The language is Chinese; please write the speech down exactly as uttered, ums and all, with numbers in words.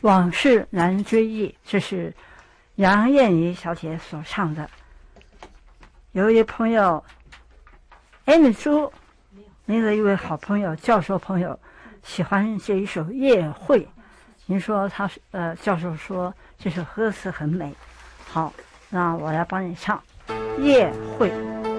往事难追忆，这是杨燕妮小姐所唱的。有一位朋友 Amy 朱，您的一位好朋友教授朋友喜欢这一首《夜会》，您说他呃教授说这首歌词很美，好，那我来帮你唱《夜会》。